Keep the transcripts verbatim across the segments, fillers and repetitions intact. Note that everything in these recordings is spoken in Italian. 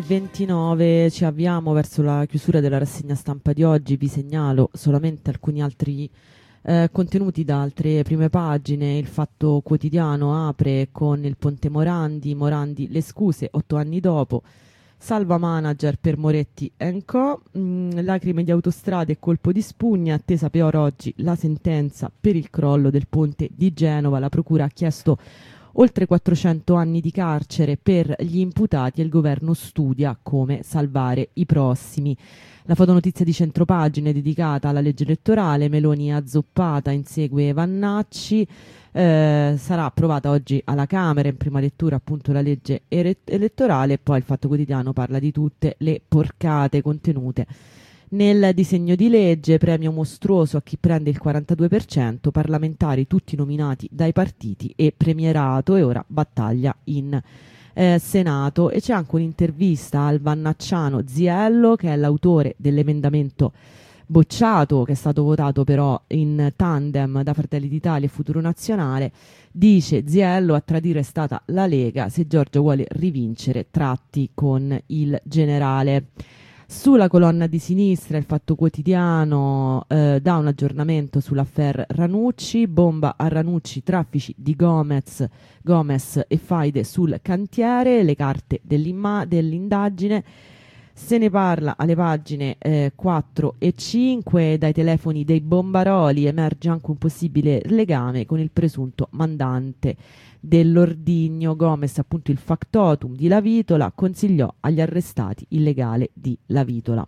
ventinove ci avviamo verso la chiusura della rassegna stampa di oggi. Vi segnalo solamente alcuni altri eh, contenuti da altre prime pagine. Il Fatto Quotidiano apre con il ponte Morandi, Morandi le scuse otto anni dopo, salva manager per Moretti and Co, mm, lacrime di autostrade e colpo di spugna, attesa per oggi la sentenza per il crollo del ponte di Genova. La procura ha chiesto oltre quattrocento anni di carcere per gli imputati e il governo studia come salvare i prossimi. La fotonotizia di centropagine dedicata alla legge elettorale, Meloni azzoppata, insegue Vannacci, eh, sarà approvata oggi alla Camera in prima lettura appunto la legge ere- elettorale, e poi il Fatto Quotidiano parla di tutte le porcate contenute nel disegno di legge. Premio mostruoso a chi prende il quarantadue per cento, parlamentari tutti nominati dai partiti e premierato, e ora battaglia in eh, Senato. E c'è anche un'intervista al vannacciano Ziello, che è l'autore dell'emendamento bocciato, che è stato votato però in tandem da Fratelli d'Italia e Futuro Nazionale. Dice Ziello: a tradire è stata la Lega, se Giorgia vuole rivincere tratti con il generale. Sulla colonna di sinistra il Fatto Quotidiano eh, dà un aggiornamento sull'affaire Ranucci, bomba a Ranucci, traffici di Gomez, Gomez e faide sul cantiere, le carte dell'indagine. Se ne parla alle pagine eh, quattro e cinque. Dai telefoni dei bombaroli emerge anche un possibile legame con il presunto mandante dell'ordigno. Gomez, appunto il factotum di Lavitola, consigliò agli arrestati il legale di Lavitola.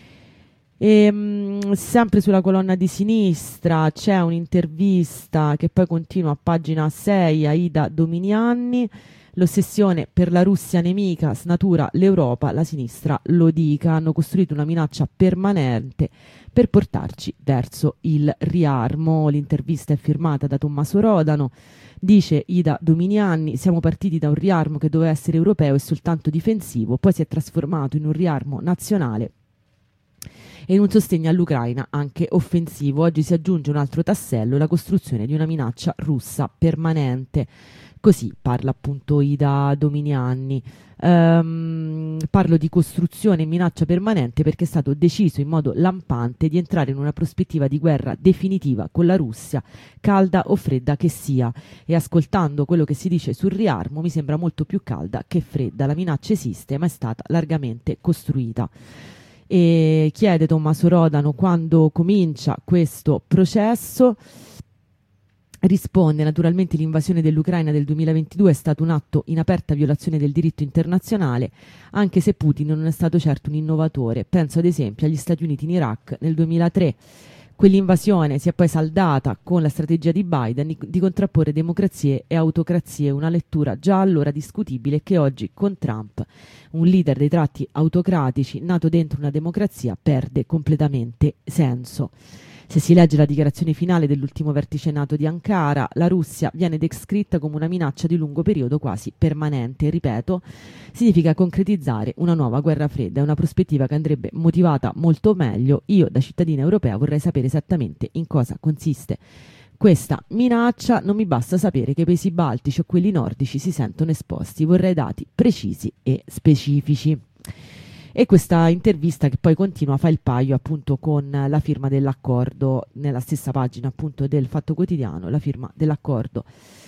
E, mh, sempre sulla colonna di sinistra c'è un'intervista che poi continua a pagina sei a Ida Dominianni. L'ossessione per la Russia nemica snatura l'Europa, la sinistra lo dica. Hanno costruito una minaccia permanente per portarci verso il riarmo. L'intervista è firmata da Tommaso Rodano. Dice Ida Dominianni: siamo partiti da un riarmo che doveva essere europeo e soltanto difensivo, poi si è trasformato in un riarmo nazionale e in un sostegno all'Ucraina anche offensivo. Oggi si aggiunge un altro tassello, la costruzione di una minaccia russa permanente. Così parla appunto Ida Dominianni. Um, parlo di costruzione e minaccia permanente perché è stato deciso in modo lampante di entrare in una prospettiva di guerra definitiva con la Russia, calda o fredda che sia, e ascoltando quello che si dice sul riarmo mi sembra molto più calda che fredda. La minaccia esiste ma è stata largamente costruita. E chiede Tommaso Rodano quando comincia questo processo. Risponde: naturalmente l'invasione dell'Ucraina del duemilaventidue è stato un atto in aperta violazione del diritto internazionale, anche se Putin non è stato certo un innovatore. Penso ad esempio agli Stati Uniti in Iraq nel duemilatré. Quell'invasione si è poi saldata con la strategia di Biden di contrapporre democrazie e autocrazie, una lettura già allora discutibile che oggi con Trump, un leader dei tratti autocratici nato dentro una democrazia, perde completamente senso. Se si legge la dichiarazione finale dell'ultimo vertice NATO di Ankara, la Russia viene descritta come una minaccia di lungo periodo, quasi permanente. Ripeto, significa concretizzare una nuova guerra fredda, una prospettiva che andrebbe motivata molto meglio. Io, da cittadina europea, vorrei sapere esattamente in cosa consiste questa minaccia. Non mi basta sapere che i paesi baltici o quelli nordici si sentono esposti, vorrei dati precisi e specifici. E questa intervista, che poi continua, fa il paio appunto con la firma dell'accordo nella stessa pagina appunto del Fatto Quotidiano, la firma dell'accordo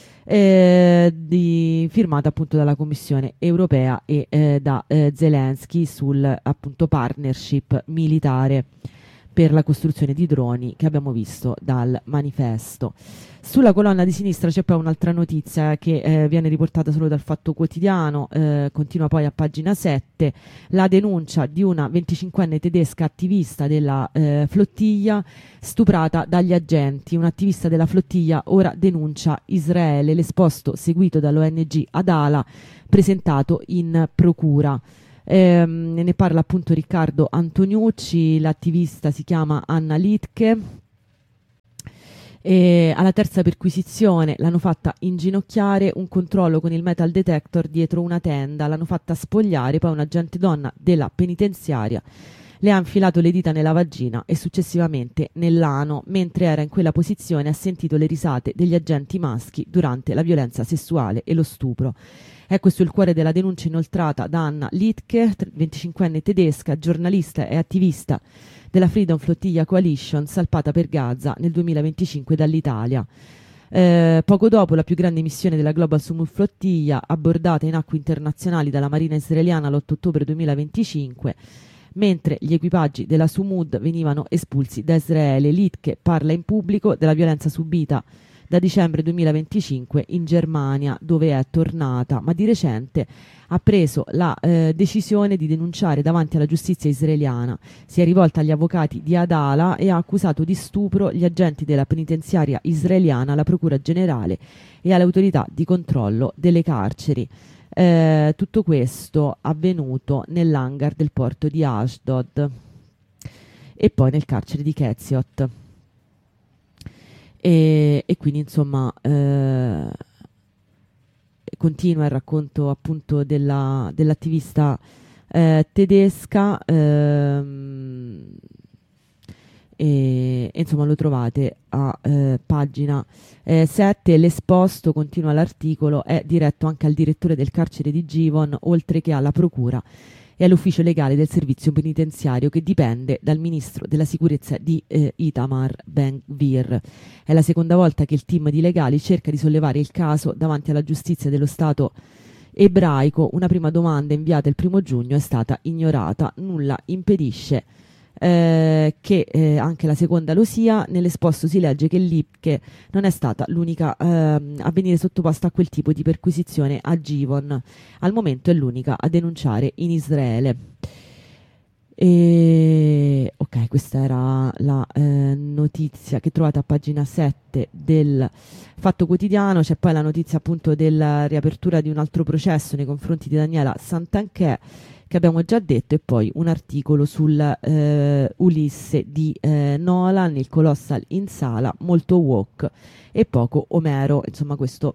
eh, di, firmata appunto dalla Commissione Europea e eh, da eh, Zelensky sul appunto partnership militare per la costruzione di droni che abbiamo visto dal manifesto. Sulla colonna di sinistra c'è poi un'altra notizia che eh, viene riportata solo dal Fatto Quotidiano, eh, continua poi a pagina sette, la denuncia di una venticinquenne tedesca attivista della eh, flottiglia stuprata dagli agenti. Un'attivista della flottiglia ora denuncia Israele, l'esposto seguito dall'O N G Adala presentato in procura. Eh, ne parla appunto Riccardo Antoniucci, l'attivista si chiama Anna Litke. E alla terza perquisizione l'hanno fatta inginocchiare, un controllo con il metal detector dietro una tenda, l'hanno fatta spogliare, poi un agente donna della penitenziaria le ha infilato le dita nella vagina e successivamente nell'ano. Mentre era in quella posizione ha sentito le risate degli agenti maschi durante la violenza sessuale e lo stupro. È questo il cuore della denuncia inoltrata da Anna Littke, venticinquenne tedesca, giornalista e attivista della Freedom Flotilla Coalition, salpata per Gaza nel duemilaventicinque dall'Italia. Eh, poco dopo la più grande missione della Global Summit Flotilla, abbordata in acque internazionali dalla Marina israeliana l'otto ottobre duemilaventicinque, mentre gli equipaggi della Sumud venivano espulsi da Israele. Littke parla in pubblico della violenza subita da dicembre duemilaventicinque in Germania, dove è tornata, ma di recente ha preso la eh, decisione di denunciare davanti alla giustizia israeliana. Si è rivolta agli avvocati di Adala e ha accusato di stupro gli agenti della penitenziaria israeliana, la procura generale e alle autorità di controllo delle carceri. Eh, tutto questo avvenuto nell'hangar del porto di Ashdod e poi nel carcere di Ketziot. E, e quindi insomma eh, continua il racconto appunto della, dell'attivista eh, tedesca ehm, e, e insomma lo trovate a eh, pagina eh, sette. L'esposto, continua l'articolo, è diretto anche al direttore del carcere di Givon, oltre che alla procura e all'ufficio legale del servizio penitenziario, che dipende dal ministro della sicurezza di eh, Itamar Ben-Gvir. È la seconda volta che il team di legali cerca di sollevare il caso davanti alla giustizia dello Stato ebraico. Una prima domanda inviata il primo giugno è stata ignorata. Nulla impedisce eh, che eh, anche la seconda lo sia. Nell'esposto si legge che Littke non è stata l'unica eh, a venire sottoposta a quel tipo di perquisizione a Givon. Al momento è l'unica a denunciare in Israele. E ok, questa era la eh, notizia che trovate a pagina sette del Fatto Quotidiano. C'è poi la notizia appunto della riapertura di un altro processo nei confronti di Daniela Santanchè, che abbiamo già detto, e poi un articolo sul eh, Ulisse di eh, Nolan, il Colossal in sala, molto woke e poco Omero. Insomma, questo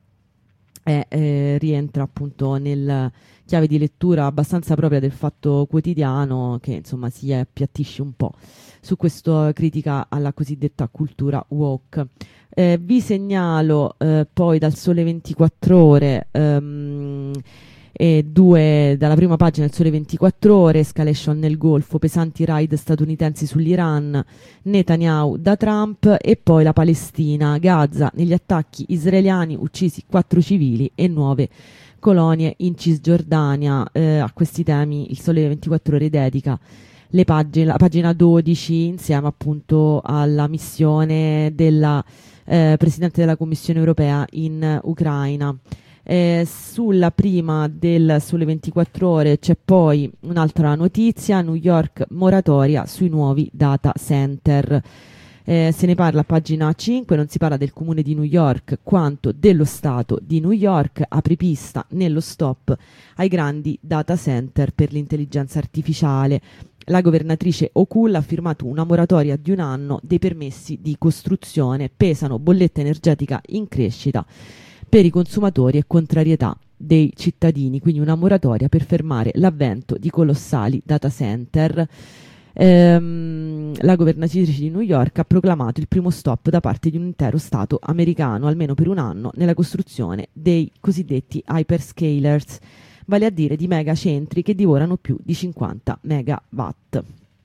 è, eh, rientra appunto nel chiave di lettura abbastanza propria del Fatto Quotidiano, che insomma si appiattisce un po' su questa critica alla cosiddetta cultura woke. Eh, vi segnalo eh, poi dal Sole ventiquattro Ore ehm, e due dalla prima pagina del Sole ventiquattro Ore: escalation nel Golfo, pesanti raid statunitensi sull'Iran, Netanyahu da Trump, e poi la Palestina, Gaza, negli attacchi israeliani uccisi quattro civili e nuove colonie in Cisgiordania. Eh, a questi temi il Sole ventiquattro Ore dedica le pagine, la pagina dodici, insieme appunto alla missione della eh, Presidente della Commissione Europea in Ucraina. Eh, sulla prima del Sole ventiquattro Ore c'è poi un'altra notizia: New York, moratoria sui nuovi data center. Eh, se ne parla a pagina cinque. Non si parla del comune di New York quanto dello Stato di New York, apripista nello stop ai grandi data center per l'intelligenza artificiale. La governatrice O'Cool ha firmato una moratoria di un anno dei permessi di costruzione. Pesano bolletta energetica in crescita per i consumatori e contrarietà dei cittadini, quindi una moratoria per fermare l'avvento di colossali data center. Ehm, la governatrice di New York ha proclamato il primo stop da parte di un intero stato americano, almeno per un anno, nella costruzione dei cosiddetti hyperscalers, vale a dire di megacentri che divorano più di cinquanta megawatt.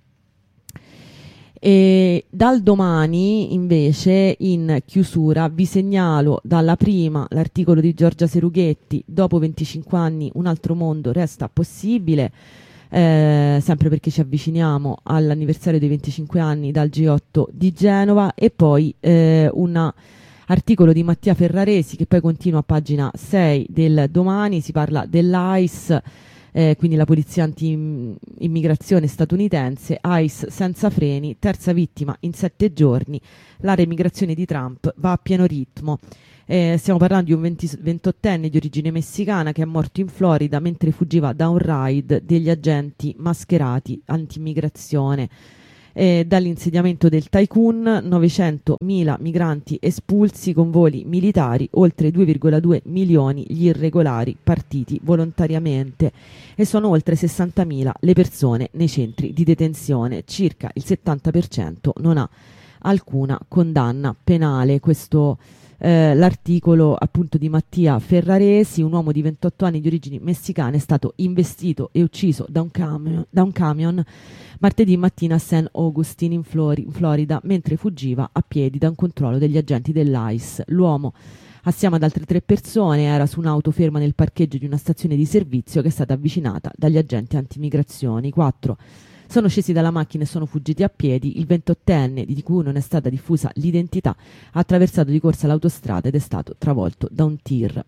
E dal Domani invece, in chiusura, vi segnalo dalla prima l'articolo di Giorgia Serughetti: dopo venticinque anni un altro mondo resta possibile, eh, sempre perché ci avviciniamo all'anniversario dei venticinque anni dal G otto di Genova. E poi eh, un articolo di Mattia Ferraresi che poi continua a pagina sei del Domani. Si parla dell'ICE, Eh, quindi la polizia anti-immigrazione statunitense. ICE senza freni, terza vittima in sette giorni, l'area immigrazione di Trump va a pieno ritmo. Eh, stiamo parlando di un venti, ventottenne di origine messicana che è morto in Florida mentre fuggiva da un raid degli agenti mascherati anti-immigrazione. Eh, dall'insediamento del tycoon, novecentomila migranti espulsi con voli militari, oltre due virgola due milioni gli irregolari partiti volontariamente e sono oltre sessantamila le persone nei centri di detenzione. Circa il settanta per cento non ha alcuna condanna penale. Questo eh, l'articolo appunto di Mattia Ferraresi, un uomo di ventotto anni di origini messicane, è stato investito e ucciso da un camion, da un camion martedì mattina a Saint Augustine in, Flori- in Florida, mentre fuggiva a piedi da un controllo degli agenti dell'I C E. L'uomo, assieme ad altre tre persone, era su un'auto ferma nel parcheggio di una stazione di servizio che è stata avvicinata dagli agenti antimigrazioni. Quattro sono scesi dalla macchina e sono fuggiti a piedi. Il ventottenne, di cui non è stata diffusa l'identità, ha attraversato di corsa l'autostrada ed è stato travolto da un tir.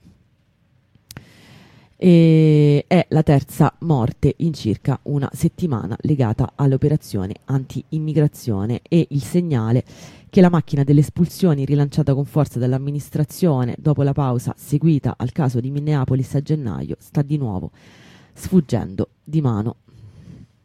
E è la terza morte in circa una settimana legata alle operazioni anti-immigrazione e il segnale che la macchina delle espulsioni, rilanciata con forza dall'amministrazione dopo la pausa seguita al caso di Minneapolis a gennaio, sta di nuovo sfuggendo di mano.